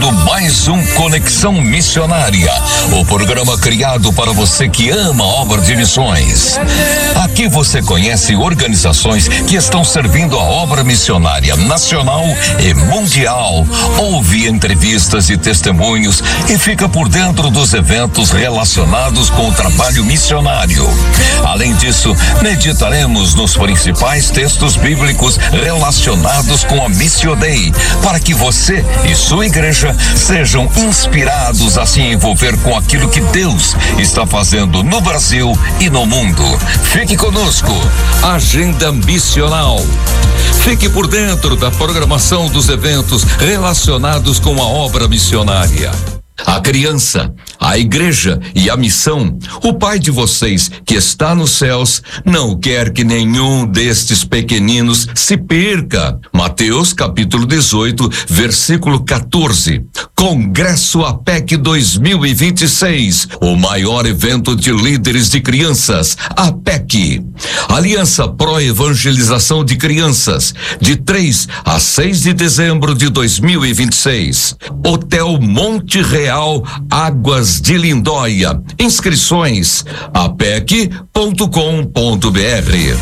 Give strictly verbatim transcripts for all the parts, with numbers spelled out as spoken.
começando mais um Conexão Missionária, o programa criado para você que ama a obra de missões. Aqui você conhece organizações que estão servindo a obra missionária nacional e mundial, ouve entrevistas e testemunhos e fica por dentro dos eventos relacionados com o trabalho missionário. Além disso, meditaremos nos principais textos bíblicos relacionados com a Missio Dei, para que você e sua igreja sejam inspirados a se envolver com aquilo que Deus está fazendo no Brasil e no mundo. Fique conosco. Agenda Missional. Fique por dentro da programação dos eventos relacionados com a obra missionária. A criança, a igreja e a missão, o Pai de vocês que está nos céus não quer que nenhum destes pequeninos se perca. Mateus capítulo dezoito, versículo quatorze. Congresso A P E C dois mil e vinte e seis, o maior evento de líderes de crianças, A P E C. Aliança Pro Evangelização de Crianças, de três a seis de dezembro de dois mil e vinte e seis. Hotel Monte Real, Águas de Lindóia. Inscrições a p e c ponto com ponto b r.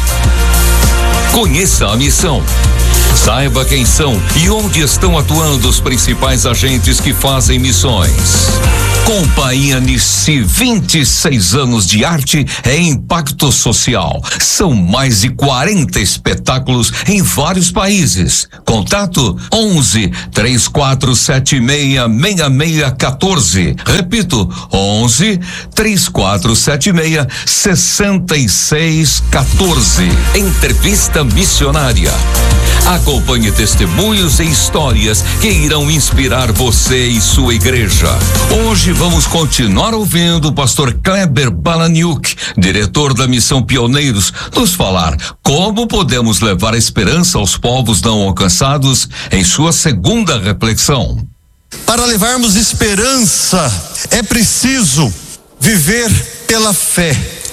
Conheça a missão. Saiba quem são e onde estão atuando os principais agentes que fazem missões. Companhia Nissi, vinte e seis anos de arte e impacto social. São mais de quarenta espetáculos em vários países. Contato onze, três quatro sete seis, seis seis um quatro. Repito, onze, três quatro sete seis, seis seis um quatro. Entrevista missionária. Acompanhe testemunhos e histórias que irão inspirar você e sua igreja. Hoje vamos continuar ouvindo o pastor Kleber Balaniuk, diretor da Missão Pioneiros, nos falar como podemos levar a esperança aos povos não alcançados em sua segunda reflexão. Para levarmos esperança, é preciso viver pela fé,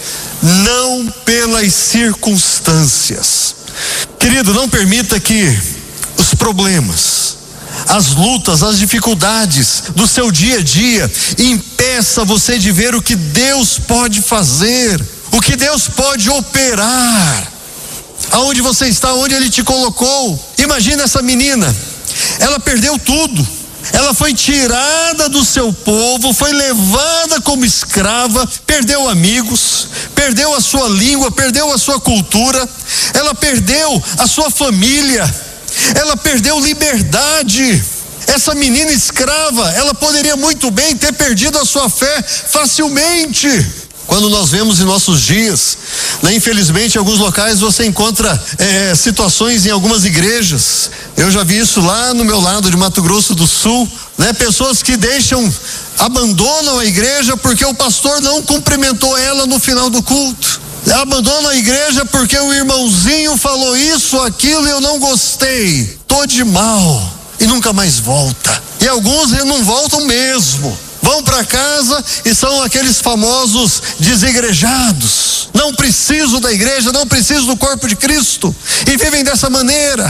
não pelas circunstâncias. Querido, não permita que os problemas, as lutas, as dificuldades do seu dia a dia impeça você de ver o que Deus pode fazer, o que Deus pode operar, aonde você está, onde Ele te colocou. Imagina essa menina, ela perdeu tudo. Ela foi tirada do seu povo, foi levada como escrava, perdeu amigos, perdeu a sua língua, perdeu a sua cultura, ela perdeu a sua família, ela perdeu liberdade. Essa menina escrava, ela poderia muito bem ter perdido a sua fé facilmente. Quando nós vemos em nossos dias, né, infelizmente em alguns locais você encontra é, situações em algumas igrejas. Eu já vi isso lá no meu lado de Mato Grosso do Sul, né? Pessoas que deixam, abandonam a igreja porque o pastor não cumprimentou ela no final do culto. Abandonam a igreja porque o irmãozinho falou isso, aquilo e eu não gostei. Tô de mal e nunca mais volta. E alguns não voltam mesmo. Vão para casa e são aqueles famosos desigrejados. Não preciso da igreja, não preciso do corpo de Cristo. E vivem dessa maneira.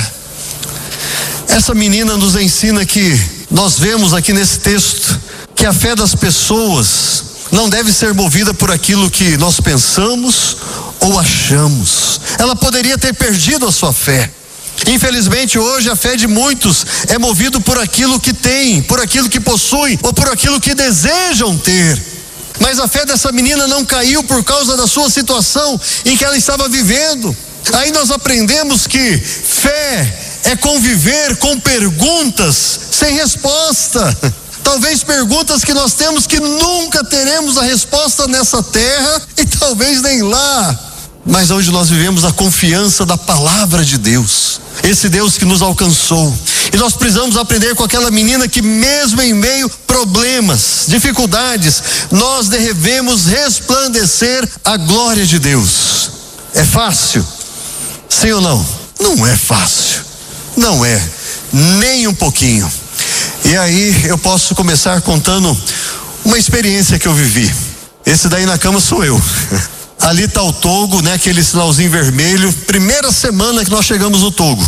Essa menina nos ensina que nós vemos aqui nesse texto que a fé das pessoas não deve ser movida por aquilo que nós pensamos ou achamos. Ela poderia ter perdido a sua fé. Infelizmente hoje a fé de muitos é movido por aquilo que tem, por aquilo que possuem ou por aquilo que desejam ter. Mas a fé dessa menina não caiu por causa da sua situação em que ela estava vivendo. Aí nós aprendemos que fé é conviver com perguntas sem resposta. Talvez perguntas que nós temos que nunca teremos a resposta nessa terra e talvez nem lá. Mas hoje nós vivemos a confiança da palavra de Deus, esse Deus que nos alcançou. E nós precisamos aprender com aquela menina que mesmo em meio a problemas, dificuldades, nós devemos resplandecer a glória de Deus. É fácil? Sim ou não? Não é fácil, não é, nem um pouquinho. E aí eu posso começar contando uma experiência que eu vivi. Esse daí na cama sou eu. Ali está o Togo, né? Aquele sinalzinho vermelho. Primeira semana que nós chegamos no Togo.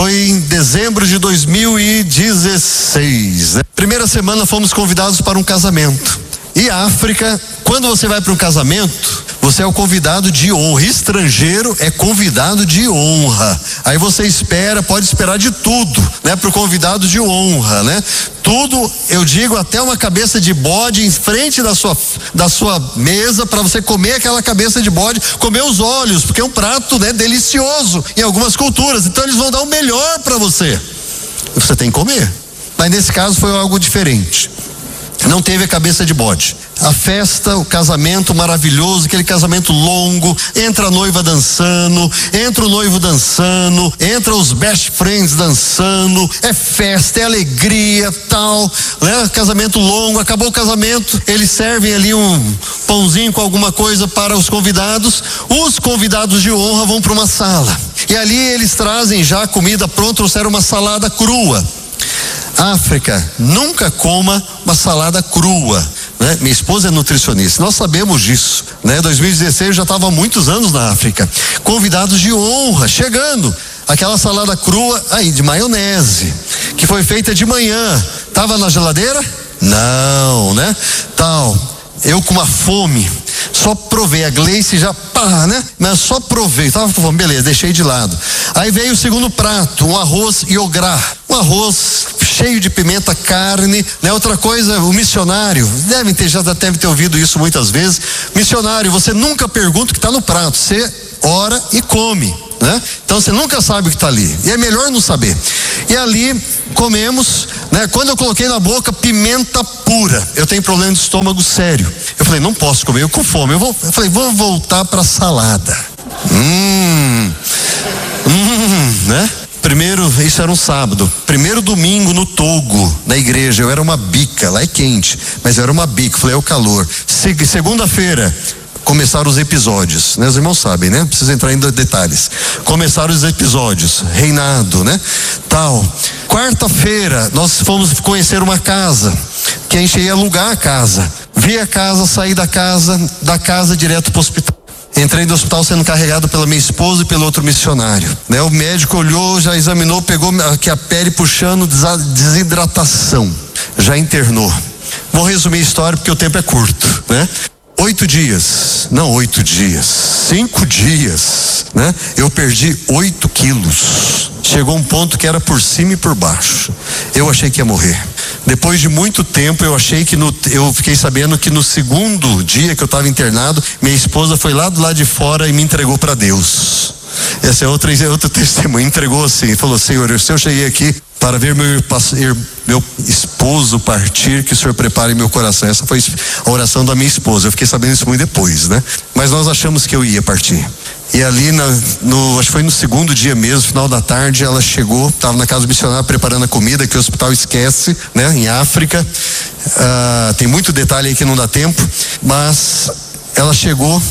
Foi em dezembro de dois mil e dezesseis, né? Primeira semana fomos convidados para um casamento. E África, quando você vai para um casamento, você é o convidado de honra. Estrangeiro é convidado de honra. Aí você espera, pode esperar de tudo, né? Para o convidado de honra, né? Tudo, eu digo, até uma cabeça de bode em frente da sua, da sua mesa, para você comer aquela cabeça de bode, comer os olhos, porque é um prato, né, delicioso em algumas culturas. Então eles vão dar o melhor para você. E você tem que comer. Mas nesse caso foi algo diferente. Não teve a cabeça de bode. A festa, o casamento maravilhoso, aquele casamento longo, entra a noiva dançando, entra o noivo dançando, entra os best friends dançando, é festa, é alegria, tal, né? Casamento longo, acabou o casamento, eles servem ali um pãozinho com alguma coisa para os convidados. Os convidados de honra vão para uma sala, e ali eles trazem já a comida pronta, trouxeram uma salada crua. África, nunca coma uma salada crua, né? Minha esposa é nutricionista, nós sabemos disso, né? dois mil e dezesseis eu já estava há muitos anos na África. Convidados de honra chegando, aquela salada crua aí de maionese, que foi feita de manhã, estava na geladeira? Não, né? Tal, eu com uma fome, só provei, a Gleice já, pá, né? Mas só provei, tava com fome, beleza, deixei de lado. Aí veio o segundo prato, um arroz iográ, um arroz cheio de pimenta, carne, né? Outra coisa, o missionário, devem ter, já deve ter ouvido isso muitas vezes, missionário, você nunca pergunta o que está no prato, você ora e come, né? Então você nunca sabe o que está ali, e é melhor não saber. E ali comemos, né? Quando eu coloquei na boca pimenta pura, eu tenho problema de estômago sério, eu falei, não posso comer, eu com fome, eu, vou, eu falei, vou voltar para a salada. Hum, hum, né? Primeiro, isso era um sábado, primeiro domingo no Togo, na igreja, eu era uma bica, lá é quente, mas eu era uma bica, falei, é o calor. Se, segunda-feira, começaram os episódios, né? Os irmãos sabem, né? Não precisa entrar em detalhes. Começaram os episódios, reinado, né? Tal. Quarta-feira, nós fomos conhecer uma casa, que a gente ia alugar a casa. Vi a casa, saí da casa, da casa direto para o hospital. Entrei no hospital sendo carregado pela minha esposa e pelo outro missionário, né? O médico olhou, já examinou, pegou aqui a pele puxando, desidratação, já internou. Vou resumir a história porque o tempo é curto, né? Oito dias, não oito dias, cinco dias, né? Eu perdi oito quilos. Chegou um ponto que era por cima e por baixo. Eu achei que ia morrer. Depois de muito tempo, eu achei que no, eu fiquei sabendo que no segundo dia que eu estava internado, minha esposa foi lá do lado de fora e me entregou para Deus. Essa é outra, é outro testemunho. Entregou assim, falou: Senhor, se eu cheguei aqui para ver meu, meu esposo partir, que o Senhor prepare meu coração. Essa foi a oração da minha esposa. Eu fiquei sabendo isso muito depois, né? Mas nós achamos que eu ia partir. E ali, na, no, acho que foi no segundo dia mesmo, final da tarde, ela chegou, estava na casa do missionário preparando a comida, que o hospital esquece, né? Em África. Ah, tem muito detalhe aí que não dá tempo, mas ela chegou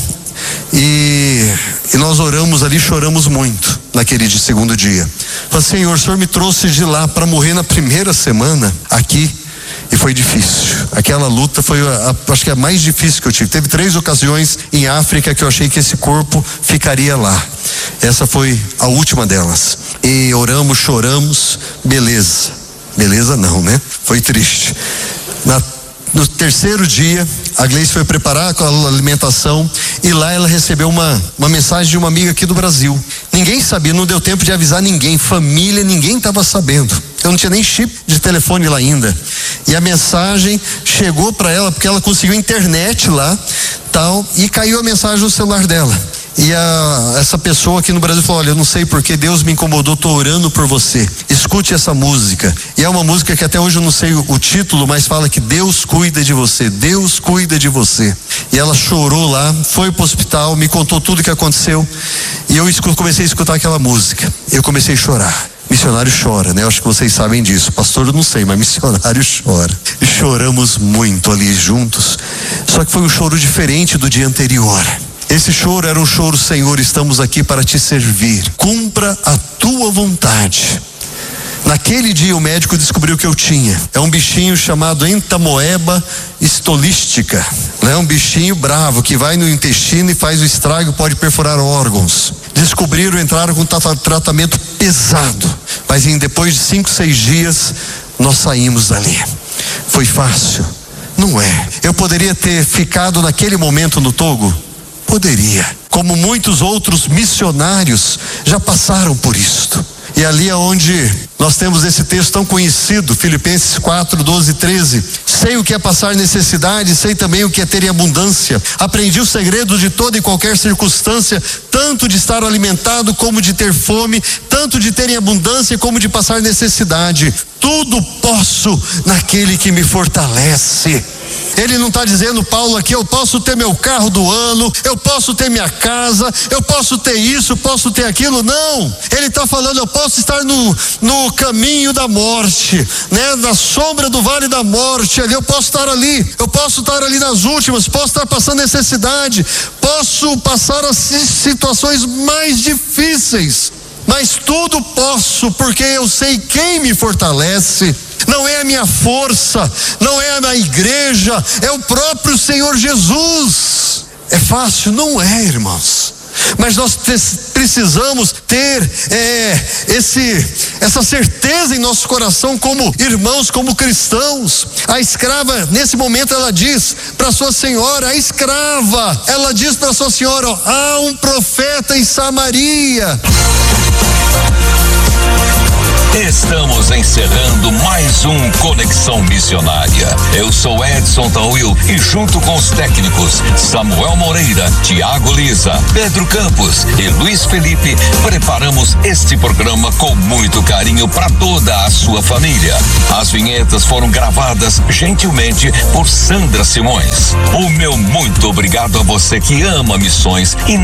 e, e nós oramos ali, choramos muito naquele de segundo dia. Falei: Senhor, o Senhor me trouxe de lá para morrer na primeira semana aqui. E foi difícil. Aquela luta foi, a, a, acho que a mais difícil que eu tive. Teve três ocasiões em África que eu achei que esse corpo ficaria lá. Essa foi a última delas. E oramos, choramos, beleza. Beleza não, né? Foi triste. Na, no terceiro dia, a Gleice foi preparar com a alimentação e lá ela recebeu uma, uma mensagem de uma amiga aqui do Brasil. Ninguém sabia, não deu tempo de avisar ninguém, família, ninguém estava sabendo. Eu não tinha nem chip de telefone lá ainda. E a mensagem chegou para ela porque ela conseguiu internet lá, tal, e caiu a mensagem no celular dela. E a, essa pessoa aqui no Brasil falou: olha, eu não sei porque Deus me incomodou, tô orando por você. Escute essa música. E é uma música que até hoje eu não sei o, o título, mas fala que Deus cuida de você, Deus cuida de você. E ela chorou lá, foi pro hospital, me contou tudo o que aconteceu. E eu escuto, comecei a escutar aquela música. Eu comecei a chorar. Missionário chora, né? Eu acho que vocês sabem disso. Pastor, eu não sei, mas missionário chora. E choramos muito ali juntos. Só que foi um choro diferente do dia anterior. Esse choro era um choro: Senhor, estamos aqui para te servir. Cumpra a tua vontade. Naquele dia o médico descobriu que eu tinha. É um bichinho chamado entamoeba estolística. É um bichinho bravo que vai no intestino e faz o estrago, pode perfurar órgãos. Descobriram, entraram com tratamento pesado, mas em depois de cinco, seis dias nós saímos dali. Foi fácil? Não é. Eu poderia ter ficado naquele momento no Togo? Poderia. Como muitos outros missionários já passaram por isto. E ali é onde nós temos esse texto tão conhecido, Filipenses quatro, doze e treze. Sei o que é passar necessidade, sei também o que é ter em abundância. Aprendi o segredo de toda e qualquer circunstância, tanto de estar alimentado como de ter fome, tanto de ter em abundância como de passar necessidade. Tudo posso naquele que me fortalece. Ele não está dizendo, Paulo, aqui, eu posso ter meu carro do ano, eu posso ter minha casa, eu posso ter isso, posso ter aquilo. Não, ele está falando, eu posso estar no, no caminho da morte, né? Na sombra do vale da morte, ali eu posso estar ali, eu posso estar ali nas últimas, posso estar passando necessidade, posso passar as situações mais difíceis, mas tudo posso, porque eu sei quem me fortalece. Não é a minha força, não é a minha igreja, é o próprio Senhor Jesus. É fácil? Não é, irmãos. Mas nós te, precisamos ter é, esse, essa certeza em nosso coração como irmãos, como cristãos. A escrava, nesse momento, ela diz para sua senhora, a escrava, ela diz para sua senhora, ó, há um profeta em Samaria. Estamos encerrando mais um Conexão Missionária. Eu sou Edson Tauil e junto com os técnicos Samuel Moreira, Tiago Lisa, Pedro Campos e Luiz Felipe, preparamos este programa com muito carinho para toda a sua família. As vinhetas foram gravadas gentilmente por Sandra Simões. O meu muito obrigado a você que ama missões e